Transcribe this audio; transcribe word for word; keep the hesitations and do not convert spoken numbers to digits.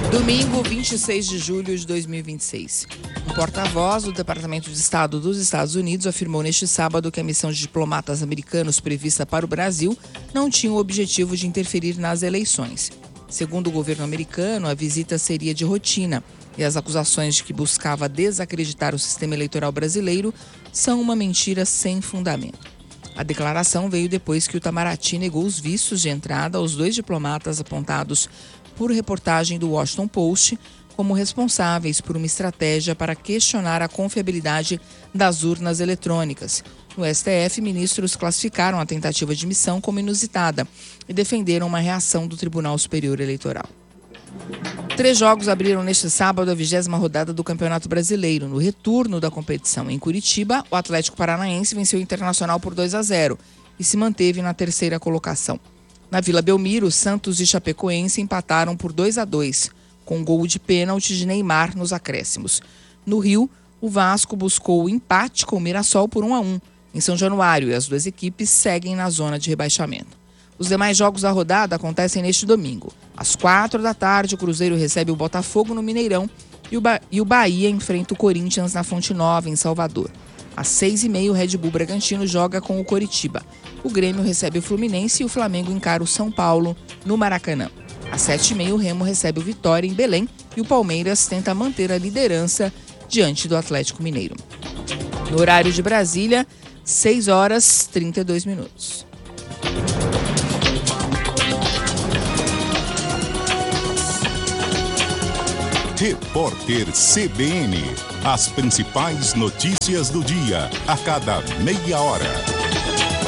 Domingo, vinte e seis de julho de dois mil e vinte e seis. Um porta-voz do Departamento de Estado dos Estados Unidos afirmou neste sábado que a missão de diplomatas americanos prevista para o Brasil não tinha o objetivo de interferir nas eleições. Segundo o governo americano, a visita seria de rotina e as acusações de que buscava desacreditar o sistema eleitoral brasileiro são uma mentira sem fundamento. A declaração veio depois que o Itamaraty negou os vistos de entrada aos dois diplomatas apontados por reportagem do Washington Post como responsáveis por uma estratégia para questionar a confiabilidade das urnas eletrônicas. No S T F, ministros classificaram a tentativa de missão como inusitada e defenderam uma reação do Tribunal Superior Eleitoral. Três jogos abriram neste sábado a vigésima rodada do Campeonato Brasileiro. No retorno da competição em Curitiba, o Atlético Paranaense venceu o Internacional por dois a zero e se manteve na terceira colocação. Na Vila Belmiro, Santos e Chapecoense empataram por dois a dois, com um gol de pênalti de Neymar nos acréscimos. No Rio, o Vasco buscou o empate com o Mirassol por um a um em São Januário e as duas equipes seguem na zona de rebaixamento. Os demais jogos da rodada acontecem neste domingo. Às quatro da tarde, o Cruzeiro recebe o Botafogo no Mineirão e o, ba- e o Bahia enfrenta o Corinthians na Fonte Nova, em Salvador. Às seis e meia, o Red Bull Bragantino joga com o Coritiba. O Grêmio recebe o Fluminense e o Flamengo encara o São Paulo no Maracanã. Às sete e meia, o Remo recebe o Vitória em Belém e o Palmeiras tenta manter a liderança diante do Atlético Mineiro. No horário de Brasília, seis horas e trinta e dois minutos. Repórter C B N. As principais notícias do dia, a cada meia hora.